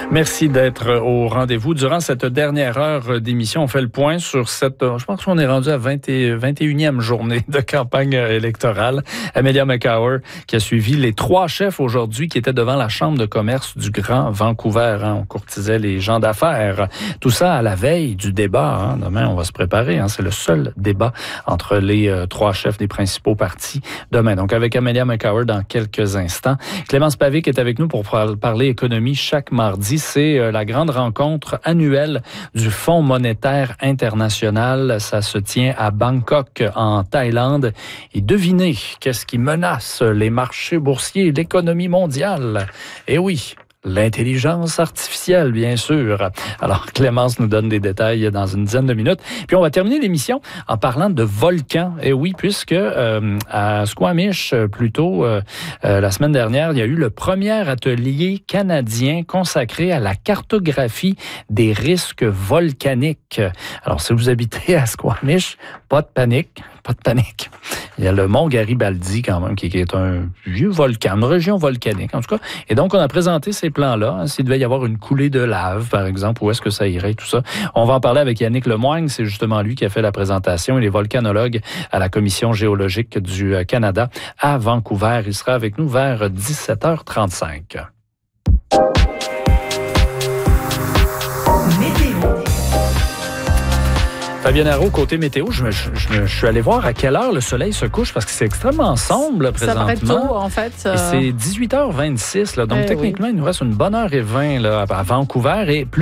Merci d'être au rendez-vous. Durant cette dernière heure d'émission, on fait le point sur cette, je pense qu'on est rendu à 21e journée de campagne électorale. Amelia McCower qui a suivi les 3 chefs aujourd'hui qui étaient devant la Chambre de commerce du Grand Vancouver. On courtisait les gens d'affaires. Tout ça à la veille du débat. Demain, on va se préparer. C'est le seul débat entre les 3 chefs des principaux partis demain. Donc, avec Amelia McCower dans quelques instants. Clémence Pavic est avec nous pour parler économie chaque mardi. C'est la grande rencontre annuelle du Fonds monétaire international. Ça se tient à Bangkok, en Thaïlande. Et devinez, qu'est-ce qui menace les marchés boursiers et l'économie mondiale? Eh oui, l'intelligence artificielle, bien sûr. Alors, Clémence nous donne des détails dans une dizaine de minutes. Puis, on va terminer l'émission en parlant de volcans. Et oui, puisque à Squamish, plus tôt, la semaine dernière, il y a eu le premier atelier canadien consacré à la cartographie des risques volcaniques. Alors, si vous habitez à Squamish, pas de panique. Pas de panique. Il y a le mont Garibaldi, quand même, qui est un vieux volcan, une région volcanique, en tout cas. Et donc, on a présenté ces plans-là. S'il devait y avoir une coulée de lave, par exemple, où est-ce que ça irait, tout ça. On va en parler avec Yannick Lemoigne. C'est justement lui qui a fait la présentation. Il est volcanologue à la Commission géologique du Canada à Vancouver. Il sera avec nous vers 17h35. Fabienne Arrault, côté météo, je suis allé voir à quelle heure le soleil se couche parce que c'est extrêmement sombre là, présentement. Ça paraît tôt, en fait. Et c'est 18h26, là, donc techniquement, il nous reste une bonne heure et 20 là, à Vancouver et plus